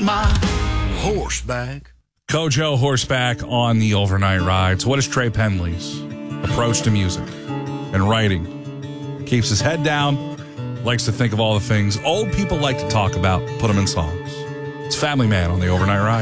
my horseback. Kojo horseback on the overnight rides. What is Trey Penley's approach to music and writing? Keeps his head down, likes to think of all the things old people like to talk about, put them in songs. It's Family Man on the overnight ride.